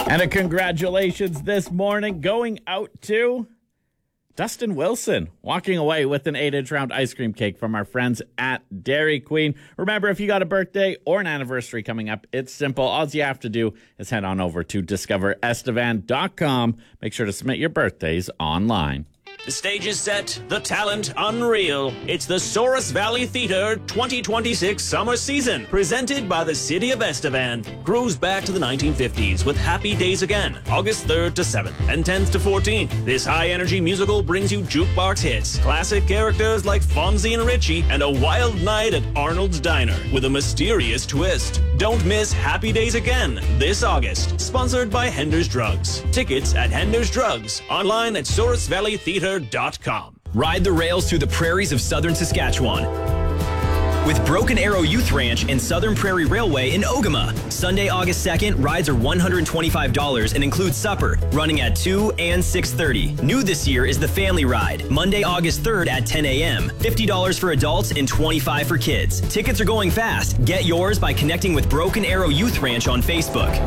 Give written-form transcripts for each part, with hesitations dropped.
And a congratulations this morning going out to Dustin Wilson, walking away with an 8-inch round ice cream cake from our friends at Dairy Queen. Remember, if you got a birthday or an anniversary coming up, it's simple. All you have to do is head on over to discoverestevan.com. Make sure to submit your birthdays online. The stage is set, the talent unreal. It's the Souris Valley Theatre 2026 summer season, presented by the City of Estevan. Grows back to the 1950s with Happy Days Again, August 3rd to 7th and 10th to 14th. This high-energy musical brings you jukebox hits, classic characters like Fonzie and Richie, and a wild night at Arnold's Diner with a mysterious twist. Don't miss Happy Days Again this August, sponsored by Hender's Drugs. Tickets at Hender's Drugs, online at SourisValleyTheatre.com. Ride the rails through the prairies of southern Saskatchewan with Broken Arrow Youth Ranch and Southern Prairie Railway in Ogama. Sunday, August 2nd, rides are $125 and include supper, running at 2 and 6:30. New this year is the family ride, Monday, August 3rd at 10 a.m. $50 for adults and $25 for kids. Tickets are going fast. Get yours by connecting with Broken Arrow Youth Ranch on Facebook.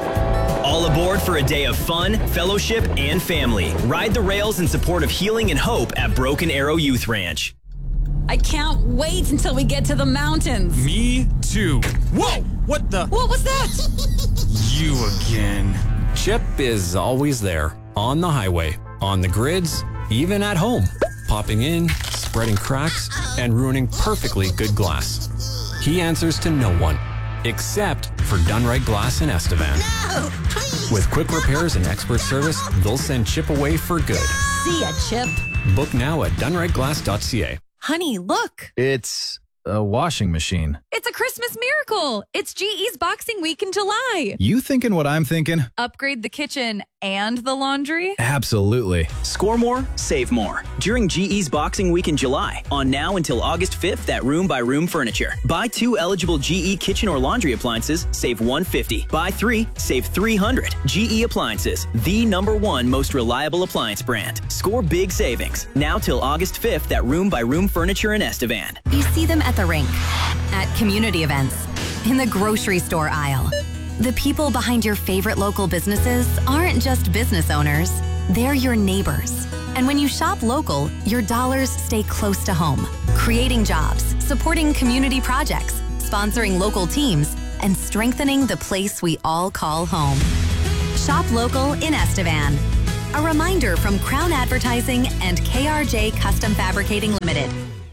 All aboard for a day of fun, fellowship, and family. Ride the rails in support of healing and hope at Broken Arrow Youth Ranch. I can't wait until we get to the mountains. Me too. Whoa! What the? What was that? You again. Chip is always there, on the highway, on the grids, even at home, popping in, spreading cracks, and ruining perfectly good glass. He answers to no one, except for Done Right Glass in Estevan. No, please. With quick repairs and expert service, they'll send Chip away for good. See ya, Chip. Book now at donerightglass.ca. Honey, look. It's a washing machine. It's a Christmas miracle. It's GE's Boxing Week in July. You thinking what I'm thinking? Upgrade the kitchen and the laundry? Absolutely. Score more, save more. During GE's Boxing Week in July, on now until August 5th at Room by Room Furniture. Buy 2 eligible GE kitchen or laundry appliances, save $150. Buy 3, save $300. GE Appliances, the #1 most reliable appliance brand. Score big savings. Now till August 5th at Room by Room Furniture in Estevan. You see them at the rink, at community events, in the grocery store aisle. The people behind your favorite local businesses aren't just business owners, they're your neighbors. And when you shop local, your dollars stay close to home, creating jobs, supporting community projects, sponsoring local teams, and strengthening the place we all call home. Shop local in Estevan. A reminder from Crown Advertising and KRJ Custom Fabricating Limited.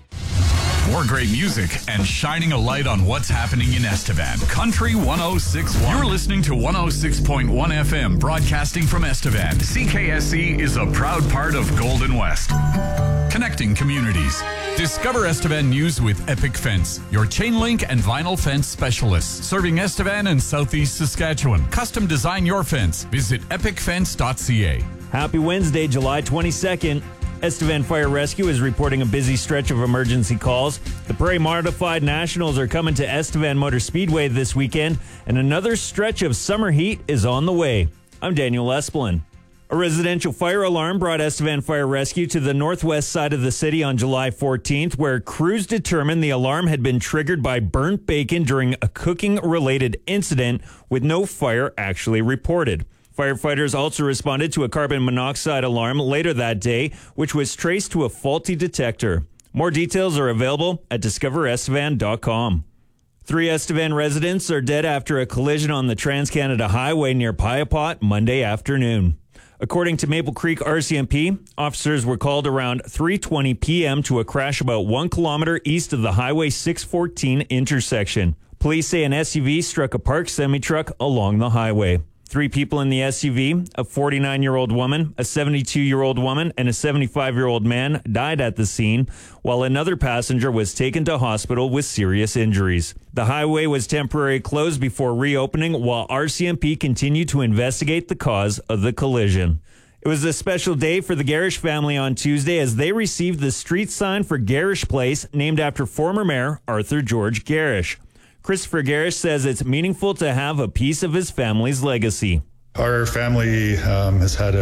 More great music and shining a light on what's happening in Estevan. Country 106.1. You're listening to 106.1 FM, broadcasting from Estevan. CKSC is a proud part of Golden West. Connecting communities. Discover Estevan news with Epic Fence, your chain link and vinyl fence specialists, serving Estevan and Southeast Saskatchewan. Custom design your fence. Visit epicfence.ca. Happy Wednesday, July 22nd. Estevan Fire Rescue is reporting a busy stretch of emergency calls. The Prairie Modified Nationals are coming to Estevan Motor Speedway this weekend, and another stretch of summer heat is on the way. I'm Daniel Esplin. A residential fire alarm brought Estevan Fire Rescue to the northwest side of the city on July 14th, where crews determined the alarm had been triggered by burnt bacon during a cooking-related incident with no fire actually reported. Firefighters also responded to a carbon monoxide alarm later that day, which was traced to a faulty detector. More details are available at discoverestevan.com. 3 Estevan residents are dead after a collision on the Trans-Canada Highway near Piapot Monday afternoon. According to Maple Creek RCMP, officers were called around 3:20 p.m. to a crash about 1 kilometer east of the Highway 614 intersection. Police say an SUV struck a parked semi-truck along the highway. 3 people in the SUV, a 49-year-old woman, a 72-year-old woman, and a 75-year-old man died at the scene, while another passenger was taken to hospital with serious injuries. The highway was temporarily closed before reopening, while RCMP continued to investigate the cause of the collision. It was a special day for the Garish family on Tuesday as they received the street sign for Garish Place, named after former Mayor Arthur George Garish. Christopher Garish says it's meaningful to have a piece of his family's legacy. Our family has had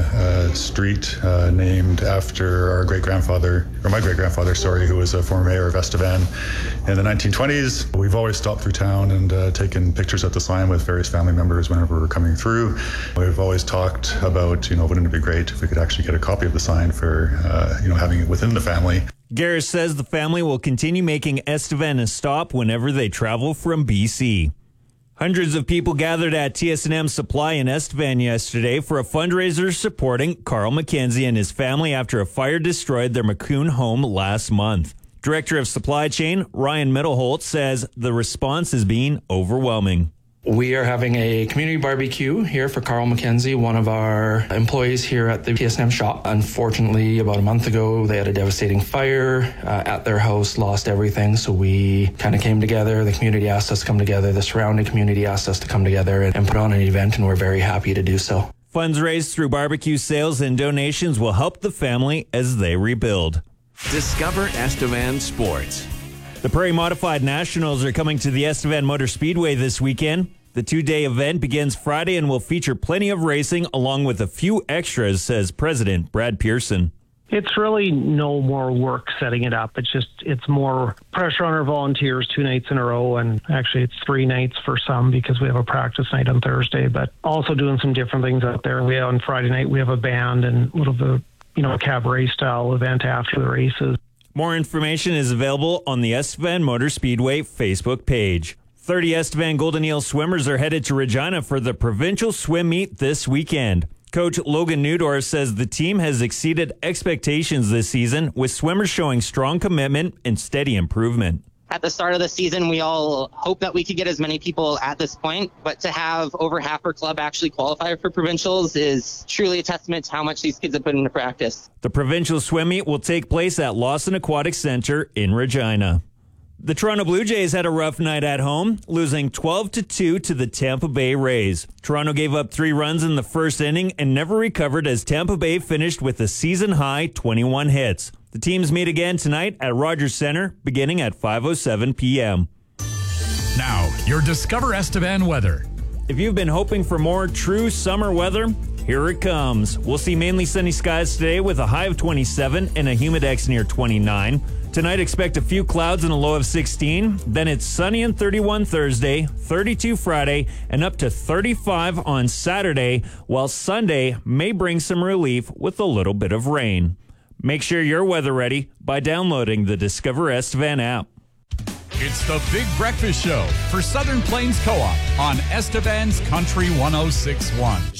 a street named after our great-grandfather, or my great-grandfather, who was a former mayor of Estevan in the 1920s. We've always stopped through town and taken pictures at the sign with various family members whenever we're coming through. We've always talked about, wouldn't it be great if we could actually get a copy of the sign for, having it within the family. Garris says the family will continue making Estevan a stop whenever they travel from BC. Hundreds of people gathered at TS&M Supply in Estevan yesterday for a fundraiser supporting Carl McKenzie and his family after a fire destroyed their Macun home last month. Director of Supply Chain, Ryan Middleholt, says the response is being overwhelming. We are having a community barbecue here for Carl McKenzie, one of our employees here at the TS&M shop. Unfortunately, about a month ago, they had a devastating fire at their house, lost everything. So we kind of came together. The community asked us to come together. The surrounding community asked us to come together and put on an event, and we're very happy to do so. Funds raised through barbecue sales and donations will help the family as they rebuild. Discover Estevan Sports. The Prairie Modified Nationals are coming to the Estevan Motor Speedway this weekend. The two-day event begins Friday and will feature plenty of racing along with a few extras, says President Brad Pearson. It's really no more work setting it up. It's more pressure on our volunteers 2 nights in a row. And actually it's 3 nights for some because we have a practice night on Thursday, but also doing some different things out there. On Friday night, we have a band and a little bit, a cabaret style event after the races. More information is available on the Estevan Motor Speedway Facebook page. 30 Estevan Golden Eel swimmers are headed to Regina for the provincial swim meet this weekend. Coach Logan Newdorf says the team has exceeded expectations this season, with swimmers showing strong commitment and steady improvement. At the start of the season, we all hope that we could get as many people at this point, but to have over half our club actually qualify for provincials is truly a testament to how much these kids have put into practice. The provincial swim meet will take place at Lawson Aquatic Center in Regina. The Toronto Blue Jays had a rough night at home, losing 12-2 to the Tampa Bay Rays. Toronto gave up 3 runs in the first inning and never recovered as Tampa Bay finished with a season-high 21 hits. The teams meet again tonight at Rogers Center, beginning at 5:07 p.m. Now, your Discover Estevan weather. If you've been hoping for more true summer weather, here it comes. We'll see mainly sunny skies today with a high of 27 and a humidex near 29. Tonight, expect a few clouds and a low of 16. Then it's sunny and 31 Thursday, 32 Friday, and up to 35 on Saturday, while Sunday may bring some relief with a little bit of rain. Make sure you're weather ready by downloading the Discover Estevan app. It's the Big Breakfast Show for Southern Plains Co-op on Estevan's Country 106.1.